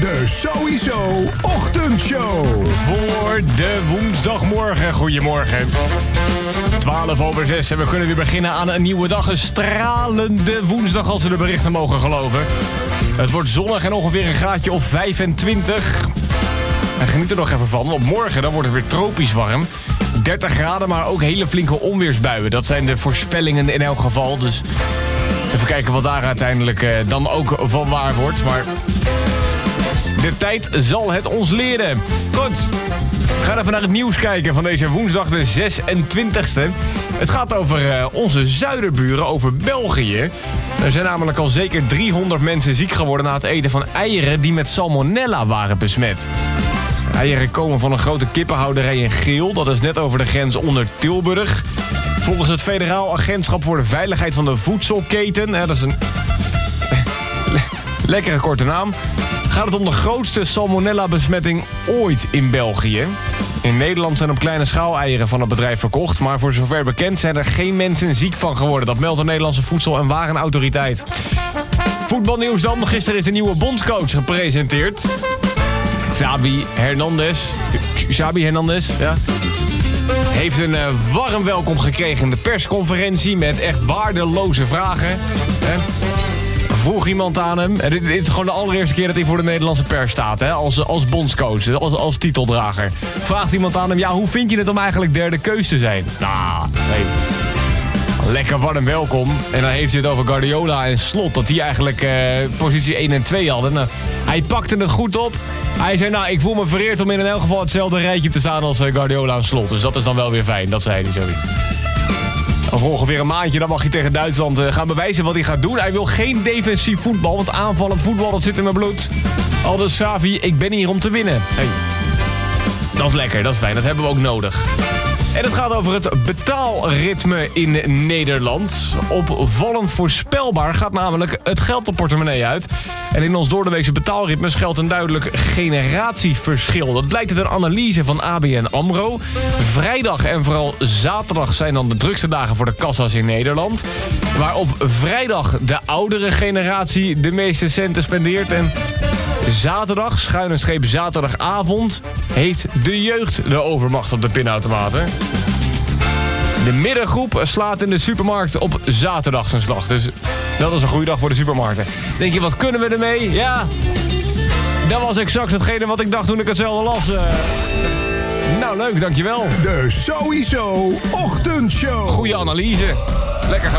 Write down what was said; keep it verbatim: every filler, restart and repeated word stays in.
De Sowieso Ochtendshow. Voor de woensdagmorgen. Goedemorgen. twaalf over zes en we kunnen weer beginnen aan een nieuwe dag. Een stralende woensdag als we de berichten mogen geloven. Het wordt zonnig en ongeveer een graadje of vijfentwintig. En geniet er nog even van, want morgen dan wordt het weer tropisch warm. dertig graden, maar ook hele flinke onweersbuien. Dat zijn de voorspellingen in elk geval. Dus even kijken wat daar uiteindelijk eh, dan ook van waar wordt. Maar de tijd zal het ons leren. Goed, we gaan even naar het nieuws kijken van deze woensdag de zesentwintigste. Het gaat over uh, onze zuiderburen, over België. Er zijn namelijk al zeker driehonderd mensen ziek geworden na het eten van eieren die met salmonella waren besmet. Eieren komen van een grote kippenhouderij in Geel. Dat is net over de grens onder Tilburg. Volgens het Federaal Agentschap voor de Veiligheid van de Voedselketen, hè, dat is een lekkere korte naam, gaat het om de grootste salmonella-besmetting ooit in België. In Nederland zijn op kleine schaal eieren van het bedrijf verkocht, maar voor zover bekend zijn er geen mensen ziek van geworden. Dat meldt de Nederlandse Voedsel- en Warenautoriteit. Voetbalnieuws dan. Gisteren is de nieuwe bondscoach gepresenteerd. Xabi Hernandez. Xabi Hernandez, ja. Heeft een uh, warm welkom gekregen in de persconferentie met echt waardeloze vragen. Hè. Vroeg iemand aan hem. En dit, dit is gewoon de allereerste keer dat hij voor de Nederlandse pers staat. Hè, als, als bondscoach, als, als titeldrager. Vraagt iemand aan hem, ja, hoe vind je het om eigenlijk derde keus te zijn? Nou, nee. Lekker warm welkom. En dan heeft hij het over Guardiola en Slot. Dat die eigenlijk uh, positie één en twee hadden. Nou, hij pakte het goed op. Hij zei, nou, ik voel me vereerd om in elk geval hetzelfde rijtje te staan als uh, Guardiola en Slot. Dus dat is dan wel weer fijn. Dat zei hij zoiets. Over ongeveer een maandje dan mag hij tegen Duitsland uh, gaan bewijzen wat hij gaat doen. Hij wil geen defensief voetbal, want aanvallend voetbal dat zit in mijn bloed. Aldus Xavi, ik ben hier om te winnen. Hey. Dat is lekker, dat is fijn. Dat hebben we ook nodig. En het gaat over het betaalritme in Nederland. Opvallend voorspelbaar gaat namelijk het geld de portemonnee uit. En in ons doordeweekse betaalritme schuilt een duidelijk generatieverschil. Dat blijkt uit een analyse van A B N AMRO. Vrijdag en vooral zaterdag zijn dan de drukste dagen voor de kassa's in Nederland. Waar op vrijdag de oudere generatie de meeste centen spendeert. En zaterdag, schuine streep zaterdagavond, heeft de jeugd de overmacht op de pinautomaten. De middengroep slaat in de supermarkt op zaterdag zijn slag. Dus dat is een goede dag voor de supermarkten. Denk je, wat kunnen we ermee? Ja, dat was exact hetgene wat ik dacht toen ik het zelf las. Uh... Nou, leuk, dankjewel. De Sowieso Ochtendshow. Goeie analyse. Lekker gedaan.